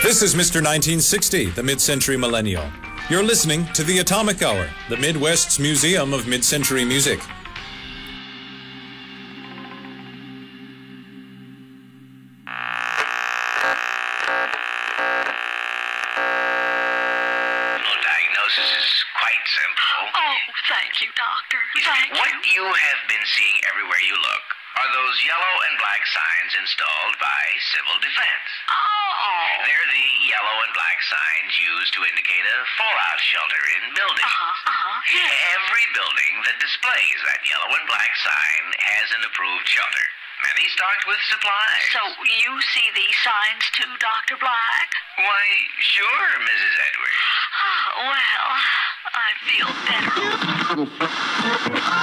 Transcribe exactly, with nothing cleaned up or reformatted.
This is Mister nineteen sixty, the mid-century millennial. You're listening to the Atomic Hour, the Midwest's Museum of Mid-Century Music. Diagnosis is quite simple. Oh, thank you, doctor. Thank what you. you have been seeing everywhere you look are those yellow and black signs installed by Civil Defense. Oh. They're the yellow and black signs used to indicate a fallout shelter in buildings. Uh-huh, uh-huh, yes. Every building that displays that yellow and black sign has an approved shelter. Many stocked with supplies. So you see these signs too, Doctor Black? Why, sure, Missus Edwards. Oh, well, I feel better.